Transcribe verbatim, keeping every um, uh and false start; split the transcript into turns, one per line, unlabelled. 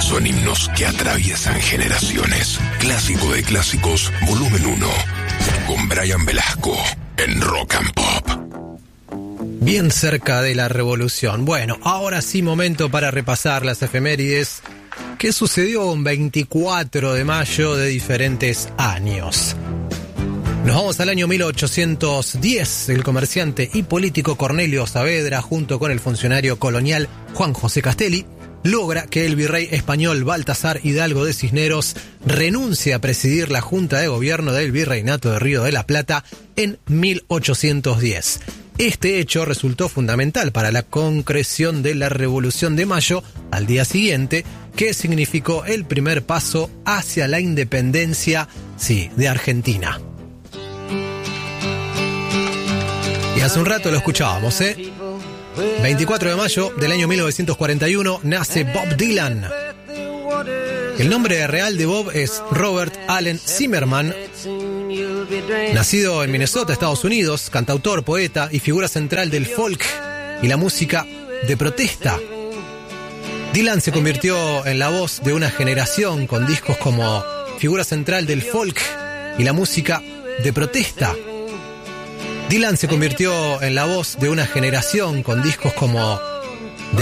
Son himnos que atraviesan generaciones. Clásico de clásicos, volumen uno. Con Brian Velasco en Rock and Pop.
Bien cerca de la revolución. Bueno, ahora sí momento para repasar las efemérides. ¿Qué sucedió un veinticuatro de mayo de diferentes años? Nos vamos al año mil ochocientos diez. El comerciante y político Cornelio Saavedra, junto con el funcionario colonial Juan José Castelli, logra que el virrey español Baltasar Hidalgo de Cisneros renuncie a presidir la Junta de Gobierno del Virreinato de Río de la Plata en mil ochocientos diez. Este hecho resultó fundamental para la concreción de la Revolución de Mayo al día siguiente, que significó el primer paso hacia la independencia, sí, de Argentina. Y hace un rato lo escuchábamos, ¿eh? veinticuatro de mayo del año mil novecientos cuarenta y uno nace Bob Dylan. El nombre real de Bob es Robert Allen Zimmerman. Nacido en Minnesota, Estados Unidos, cantautor, poeta y figura central del folk y la música de protesta. Dylan se convirtió en la voz de una generación con discos como figura central del folk y la música de protesta. Dylan se convirtió en la voz de una generación con discos como